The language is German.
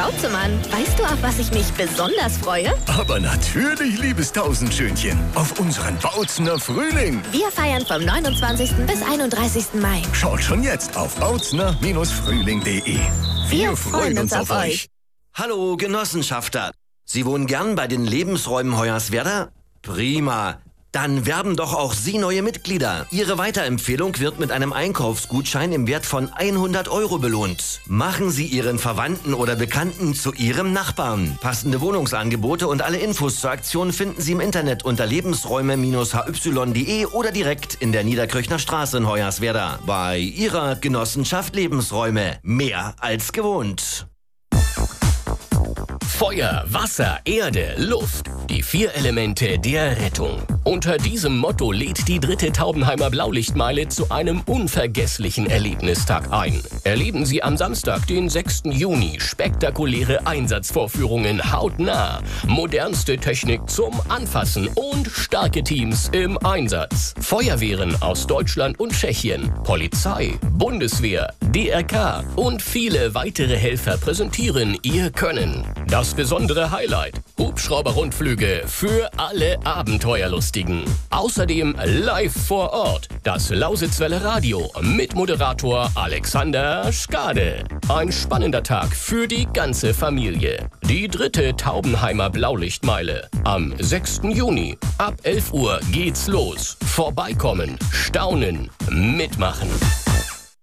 Bauzemann, weißt du, auf was ich mich besonders freue? Aber natürlich, liebes Tausendschönchen, auf unseren Bautzener Frühling. Wir feiern vom 29. bis 31. Mai. Schaut schon jetzt auf bautzner-frühling.de. Wir freuen uns auf euch. Hallo Genossenschafter. Sie wohnen gern bei den Lebensräumen Hoyerswerda? Prima. Dann werben doch auch Sie neue Mitglieder. Ihre Weiterempfehlung wird mit einem Einkaufsgutschein im Wert von 100 € belohnt. Machen Sie Ihren Verwandten oder Bekannten zu Ihrem Nachbarn. Passende Wohnungsangebote und alle Infos zur Aktion finden Sie im Internet unter lebensräume-hy.de oder direkt in der Niederkirchner Straße in Hoyerswerda. Bei Ihrer Genossenschaft Lebensräume. Mehr als gewohnt. Feuer, Wasser, Erde, Luft. Die 4 Elemente der Rettung. Unter diesem Motto lädt die 3. Taubenheimer Blaulichtmeile zu einem unvergesslichen Erlebnistag ein. Erleben Sie am Samstag, den 6. Juni, spektakuläre Einsatzvorführungen hautnah, modernste Technik zum Anfassen und starke Teams im Einsatz. Feuerwehren aus Deutschland und Tschechien, Polizei, Bundeswehr, DRK und viele weitere Helfer präsentieren ihr Können. Das besondere Highlight: Hubschrauber-Rundflüge für alle Abenteuerlustigen. Außerdem live vor Ort das Lausitzwelle Radio mit Moderator Alexander Skade. Ein spannender Tag für die ganze Familie. Die 3. Taubenheimer Blaulichtmeile. Am 6. Juni ab 11 Uhr geht's los. Vorbeikommen, staunen, mitmachen.